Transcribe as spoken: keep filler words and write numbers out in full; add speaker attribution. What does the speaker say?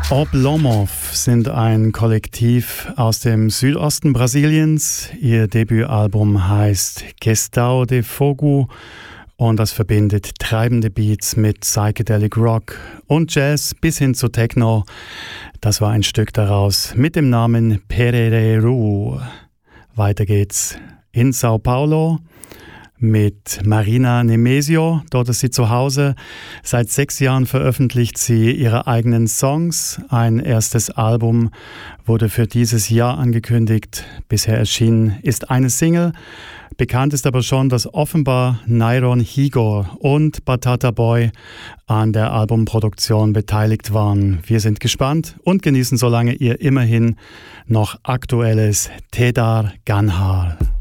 Speaker 1: Oblomov sind ein Kollektiv aus dem Südosten Brasiliens. Ihr Debütalbum heißt Questão de Fogo und das verbindet treibende Beats mit Psychedelic Rock und Jazz bis hin zu Techno. Das war ein Stück daraus mit dem Namen Perereru. Weiter geht's in Sao Paulo mit Marina Nemesio. Dort ist sie zu Hause. Seit sechs Jahren veröffentlicht sie ihre eigenen Songs. Ein erstes Album wurde für dieses Jahr angekündigt. Bisher erschienen ist eine Single. Bekannt ist aber schon, dass offenbar Nairon Higor und Batata Boy an der Albumproduktion beteiligt waren. Wir sind gespannt und genießen solange ihr immerhin noch aktuelles Tedar Ganhar.